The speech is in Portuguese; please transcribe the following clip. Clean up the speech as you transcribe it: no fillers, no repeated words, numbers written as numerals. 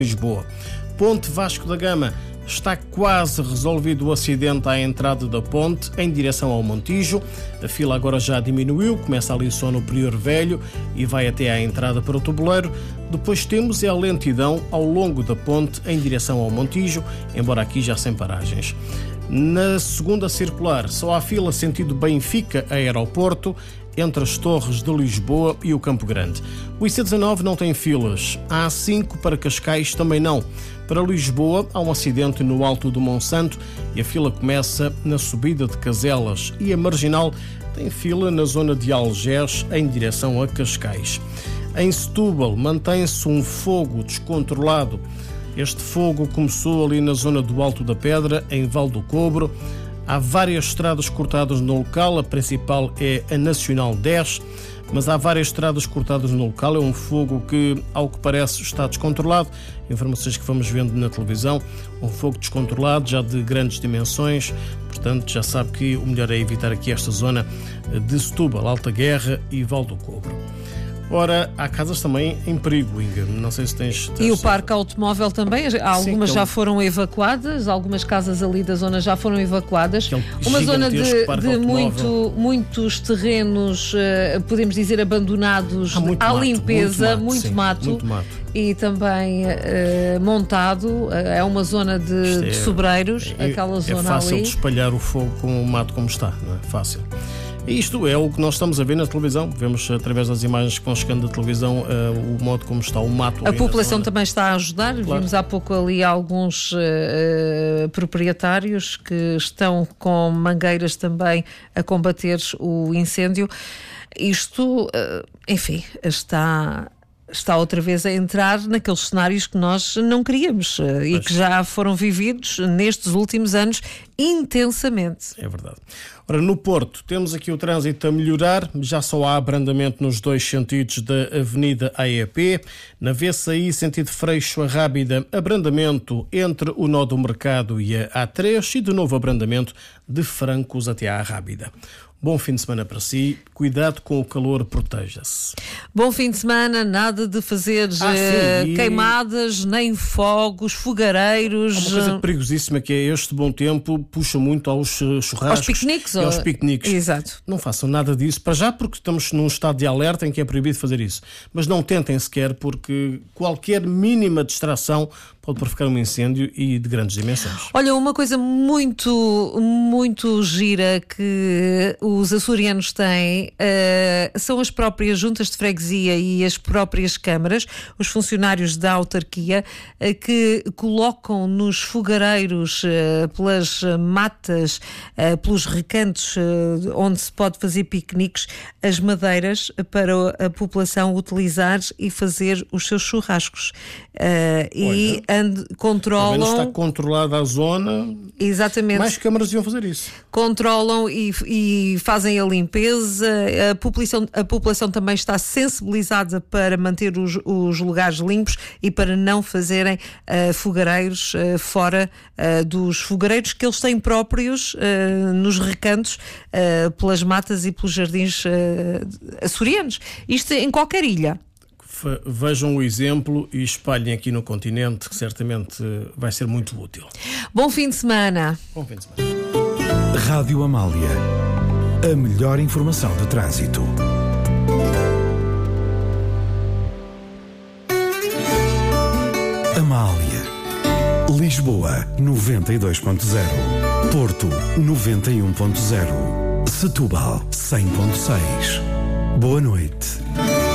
Lisboa. Ponte Vasco da Gama. Está quase resolvido o acidente à entrada da ponte em direção ao Montijo. A fila agora já diminuiu, começa ali só no Prior Velho e vai até à entrada para o Tabuleiro. Depois temos a lentidão ao longo da ponte em direção ao Montijo, embora aqui já sem paragens. Na segunda circular, só há fila sentido Benfica-Aeroporto, entre as Torres de Lisboa e o Campo Grande. O IC19 não tem filas. A A5 para Cascais também não. Para Lisboa, há um acidente no Alto do Monsanto e a fila começa na subida de Caselas. E a Marginal tem fila na zona de Algés, em direção a Cascais. Em Setúbal, mantém-se um fogo descontrolado. Este fogo começou ali na zona do Alto da Pedra, em Val do Cobro. Há várias estradas cortadas no local, a principal é a Nacional 10, mas há várias estradas cortadas no local. É um fogo que, ao que parece, está descontrolado. Informações que vamos vendo na televisão, um fogo descontrolado, já de grandes dimensões. Portanto, já sabe que o melhor é evitar aqui esta zona de Setúbal, Alta Guerra e Val do Cobro. Ora, há casas também em perigo, Inga. Não sei se tens... E o parque automóvel também, algumas já foram evacuadas, algumas casas ali da zona já foram evacuadas. Uma zona de muitos terrenos, podemos dizer, abandonados à limpeza, muito mato. E também montado, é uma zona de sobreiros, aquela zona ali. É fácil de espalhar o fogo com o mato como está, não é? Fácil. E isto é o que nós estamos a ver na televisão. Vemos através das imagens que vão chegando da televisão o modo como está o mato. A população também está a ajudar. Claro. Vimos há pouco ali alguns proprietários que estão com mangueiras também a combater o incêndio. Isto, enfim, está outra vez a entrar naqueles cenários que nós não queríamos e que já foram vividos nestes últimos anos intensamente. É verdade. Ora, no Porto temos aqui o trânsito a melhorar, já só há abrandamento nos dois sentidos da Avenida AEP. Na VCI, sentido Freixo a Rábida, abrandamento entre o nó do Mercado e a A3 e de novo abrandamento de Francos até à Rábida. Bom fim de semana para si. Cuidado com o calor, proteja-se. Bom fim de semana, nada de fazer queimadas, nem fogos, fogareiros. Há uma coisa perigosíssima que é este bom tempo, puxa muito aos churrascos. Aos piqueniques. Aos piqueniques. Exato. Não façam nada disso, para já, porque estamos num estado de alerta em que é proibido fazer isso. Mas não tentem sequer, porque qualquer mínima distração pode provocar um incêndio e de grandes dimensões. Olha, uma coisa muito gira que os açorianos têm são as próprias juntas de freguesia e as próprias câmaras, os funcionários da autarquia, que colocam nos fogareiros, pelas matas, pelos recantos onde se pode fazer piqueniques, as madeiras para a população utilizar e fazer os seus churrascos. E controlam... Está controlada a zona. Exatamente. Mais câmaras iam fazer isso. Controlam e fazem a limpeza. A população também está sensibilizada para manter os lugares limpos e para não fazerem fogareiros fora dos fogareiros que eles têm próprios nos recantos, pelas matas e pelos jardins açorianos. Isto em qualquer ilha. Vejam o exemplo e espalhem aqui no continente, que certamente vai ser muito útil. Bom fim de semana. Bom fim de semana. Rádio Amália. A melhor informação de trânsito. Amália. Lisboa 92.0. Porto 91.0. Setúbal 100.6. Boa noite.